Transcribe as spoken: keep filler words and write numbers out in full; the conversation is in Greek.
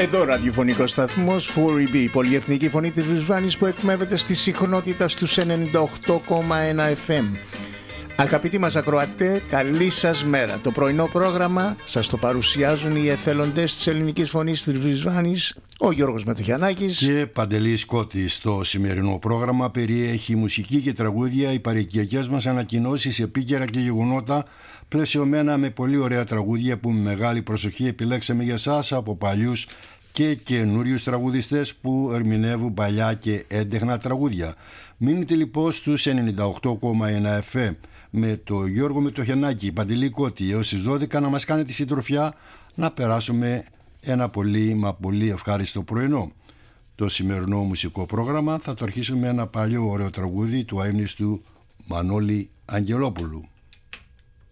Εδώ ραδιοφωνικός σταθμός φορ ι μπι, η πολυεθνική φωνή της Βρισβάνης που εκμεύεται στη συχνότητα στους ενενήντα οκτώ κόμμα ένα εφ εμ. Αγαπητοί μας ακροατέ, καλή σας μέρα. Το πρωινό πρόγραμμα σας το παρουσιάζουν οι εθελοντές της ελληνικής φωνής της Βρισβάνης, ο Γιώργος Μετοχιανάκης και Παντελής Κώτης. Το σημερινό πρόγραμμα περιέχει μουσική και τραγούδια, οι παροικιακές μας ανακοινώσεις, επίκαιρα και γεγονότα, πλαισιωμένα με πολύ ωραία τραγούδια που με μεγάλη προσοχή επιλέξαμε για σας από παλιούς και καινούριους τραγουδιστές που ερμηνεύουν παλιά και έντεχνα τραγούδια. Μείνετε λοιπόν στους ενενήντα οκτώ κόμμα ένα εφ εμ με το Γιώργο Μετοχιανάκη, Παντελή Κώτη έως τις δώδεκα να μας κάνει τη συντροφιά, να περάσουμε ένα πολύ μα πολύ ευχάριστο πρωινό. Το σημερινό μουσικό πρόγραμμα θα το αρχίσουμε με ένα παλιό ωραίο τραγούδι του αείμνηστου Μανώλη Αγγελόπουλου.